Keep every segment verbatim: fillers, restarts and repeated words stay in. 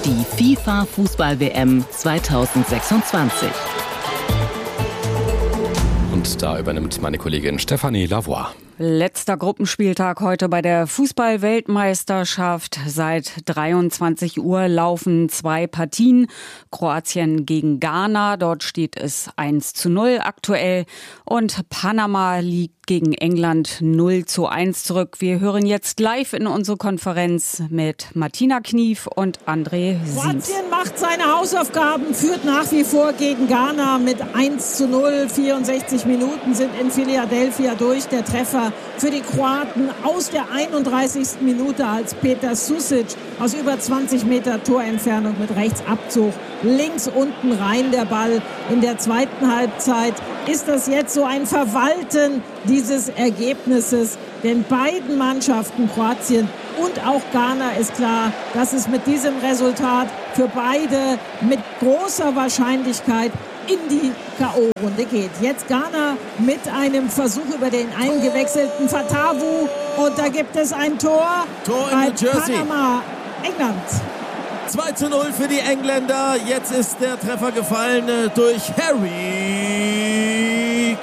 Die FIFA-Fußball-W M zweitausendsechsundzwanzig. Und da übernimmt meine Kollegin Stefanie Lavoie. Letzter Gruppenspieltag heute bei der Fußball-Weltmeisterschaft. Seit dreiundzwanzig Uhr laufen zwei Partien. Kroatien gegen Ghana, dort steht es eins zu null aktuell. Und Panama liegt gegen England null zu eins zurück. Wir hören jetzt live in unsere Konferenz mit Martina Knief und André Siems. Kroatien macht seine Hausaufgaben, führt nach wie vor gegen Ghana mit eins zu null. vierundsechzig Minuten sind in Philadelphia durch. Der Treffer für die Kroaten aus der einunddreißigsten Minute, als Petar Susic aus über zwanzig Meter Torentfernung mit Rechtsabzug links unten rein der Ball. In der zweiten Halbzeit ist das jetzt so ein Verwalten dieses Ergebnisses, denn beiden Mannschaften, Kroatien und auch Ghana, ist klar, dass es mit diesem Resultat für beide mit großer Wahrscheinlichkeit in die K O-Runde geht. Jetzt Ghana mit einem Versuch über den eingewechselten Fatawu, und da gibt es ein Tor, Tor in bei New Jersey. Panama, England. zwei zu null für die Engländer. Jetzt ist der Treffer gefallen durch Harry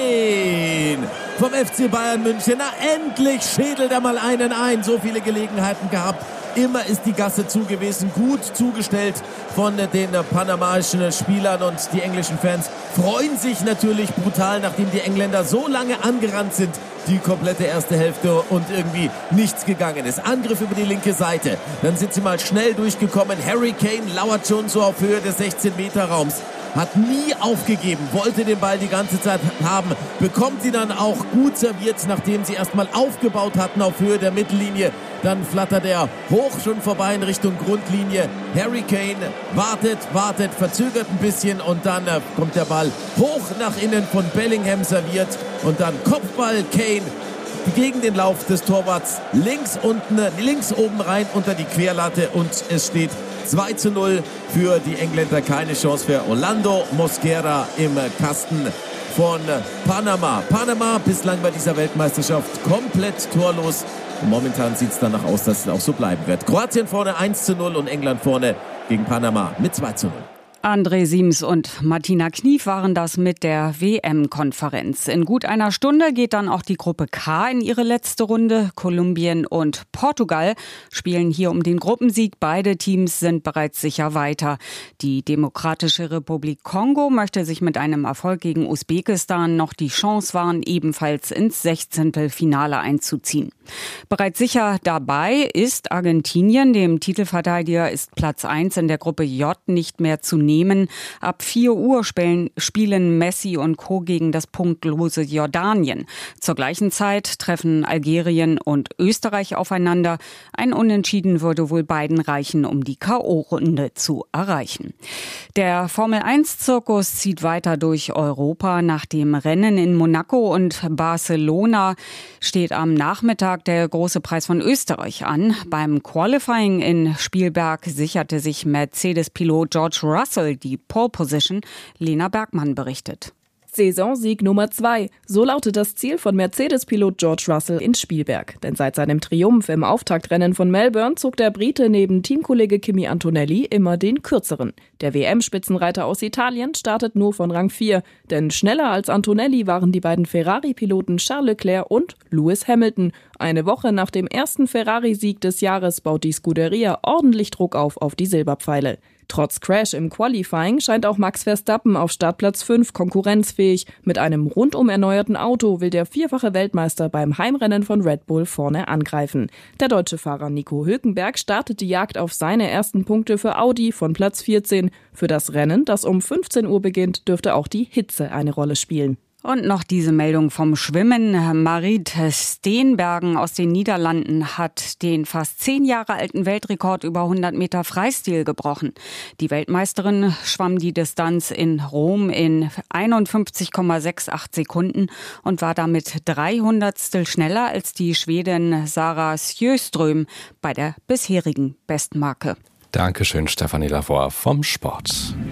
Kane vom F C Bayern München. Na, endlich schädelt er mal einen ein. So viele Gelegenheiten gehabt. Immer ist die Gasse zu gewesen, gut zugestellt von den panamaischen Spielern, und die englischen Fans freuen sich natürlich brutal, nachdem die Engländer so lange angerannt sind, die komplette erste Hälfte, und irgendwie nichts gegangen ist. Angriff über die linke Seite, dann sind sie mal schnell durchgekommen. Harry Kane lauert schon so auf Höhe des sechzehn Meter Raums. Hat nie aufgegeben, wollte den Ball die ganze Zeit haben, bekommt sie dann auch gut serviert, nachdem sie erstmal aufgebaut hatten auf Höhe der Mittellinie. Dann flattert er hoch schon vorbei in Richtung Grundlinie. Harry Kane wartet, wartet, verzögert ein bisschen, und dann äh, kommt der Ball hoch nach innen von Bellingham serviert, und dann Kopfball Kane gegen den Lauf des Torwarts links unten, links oben rein unter die Querlatte, und es steht zwei zu null für die Engländer. Keine Chance für Orlando Mosquera im Kasten von Panama. Panama bislang bei dieser Weltmeisterschaft komplett torlos. Und momentan sieht es danach aus, dass es auch so bleiben wird. Kroatien vorne eins zu null und England vorne gegen Panama mit zwei zu null. André Siems und Martina Knief waren das mit der W M-Konferenz. In gut einer Stunde geht dann auch die Gruppe K in ihre letzte Runde. Kolumbien und Portugal spielen hier um den Gruppensieg. Beide Teams sind bereits sicher weiter. Die Demokratische Republik Kongo möchte sich mit einem Erfolg gegen Usbekistan noch die Chance wahren, ebenfalls ins Sechzehntelfinale einzuziehen. Bereits sicher dabei ist Argentinien. Dem Titelverteidiger ist Platz eins in der Gruppe J nicht mehr zu nehmen. Ab vier Uhr spielen, spielen Messi und Co. gegen das punktlose Jordanien. Zur gleichen Zeit treffen Algerien und Österreich aufeinander. Ein Unentschieden würde wohl beiden reichen, um die K O-Runde zu erreichen. Der Formel eins Zirkus zieht weiter durch Europa. Nach dem Rennen in Monaco und Barcelona steht am Nachmittag der große Preis von Österreich an. Beim Qualifying in Spielberg sicherte sich Mercedes-Pilot George Russell die Pole Position. Lena Bergmann berichtet. Saisonsieg Nummer zwei. So lautet das Ziel von Mercedes-Pilot George Russell in Spielberg. Denn seit seinem Triumph im Auftaktrennen von Melbourne zog der Brite neben Teamkollege Kimi Antonelli immer den kürzeren. Der W M-Spitzenreiter aus Italien startet nur von Rang vier. Denn schneller als Antonelli waren die beiden Ferrari-Piloten Charles Leclerc und Lewis Hamilton. Eine Woche nach dem ersten Ferrari-Sieg des Jahres baut die Scuderia ordentlich Druck auf auf die Silberpfeile. Trotz Crash im Qualifying scheint auch Max Verstappen auf Startplatz fünf konkurrenzfähig. Mit einem rundum erneuerten Auto will der vierfache Weltmeister beim Heimrennen von Red Bull vorne angreifen. Der deutsche Fahrer Nico Hülkenberg startet die Jagd auf seine ersten Punkte für Audi von Platz vierzehn. Für das Rennen, das um fünfzehn Uhr beginnt, dürfte auch die Hitze eine Rolle spielen. Und noch diese Meldung vom Schwimmen. Marit Steenbergen aus den Niederlanden hat den fast zehn Jahre alten Weltrekord über hundert Meter Freistil gebrochen. Die Weltmeisterin schwamm die Distanz in Rom in einundfünfzig Komma achtundsiebzig Sekunden und war damit dreihundertstel schneller als die Schwedin Sara Sjöström bei der bisherigen Bestmarke. Dankeschön, Stefanie Lavoie vom Sport.